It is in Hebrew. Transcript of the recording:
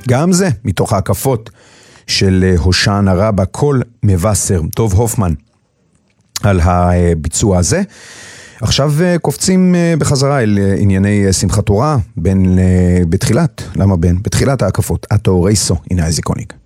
גם זה מתוך ההקפות של הושענא רבה, קול מבשר, טוב הופמן, על הביצוע הזה. עכשיו קופצים בחזרה אל ענייני שמחת תורה, בתחילת ההקפות, התאורייסו, הנה איזיקוניק.